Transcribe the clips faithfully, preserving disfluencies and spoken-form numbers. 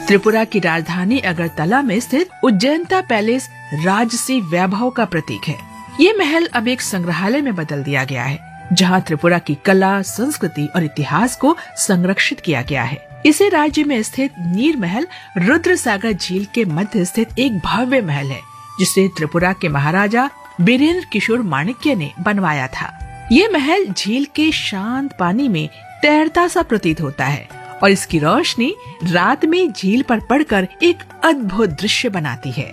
त्रिपुरा की राजधानी अगरतला में स्थित उज्जैनता पैलेस राजसी वैभव का प्रतीक है। ये महल अब एक संग्रहालय में बदल दिया गया है, जहाँ त्रिपुरा की कला, संस्कृति और इतिहास को संरक्षित किया गया है। इसे राज्य में स्थित नीर महल रुद्र सागर झील के मध्य स्थित एक भव्य महल है, जिसे त्रिपुरा के महाराजा बीरेंद्र किशोर माणिक्य ने बनवाया था। ये महल झील के शांत पानी में तैरता सा प्रतीत होता है और इसकी रोशनी रात में झील पर पड़कर एक अद्भुत दृश्य बनाती है।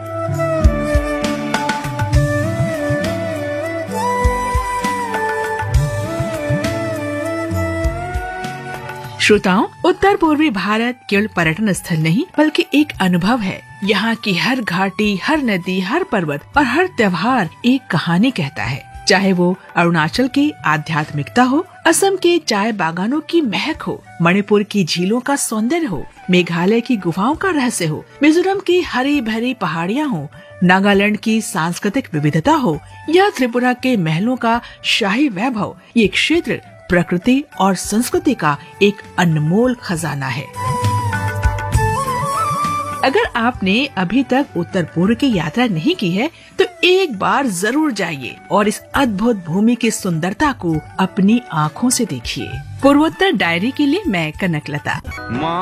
श्रोताओं, उत्तर पूर्वी भारत केवल पर्यटन स्थल नहीं बल्कि एक अनुभव है। यहाँ की हर घाटी, हर नदी, हर पर्वत और हर त्योहार एक कहानी कहता है। चाहे वो अरुणाचल की आध्यात्मिकता हो, असम के चाय बागानों की महक हो, मणिपुर की झीलों का सौंदर्य हो, मेघालय की गुफाओं का रहस्य हो, मिजोरम की हरी भरी पहाड़ियाँ हो, नागालैंड की सांस्कृतिक विविधता हो या त्रिपुरा के महलों का शाही वैभव, ये क्षेत्र प्रकृति और संस्कृति का एक अनमोल खजाना है। अगर आपने अभी तक उत्तर पूर्व की यात्रा नहीं की है तो एक बार जरूर जाइए और इस अद्भुत भूमि की सुंदरता को अपनी आँखों से देखिए। पूर्वोत्तर डायरी के लिए मैं कनकलता।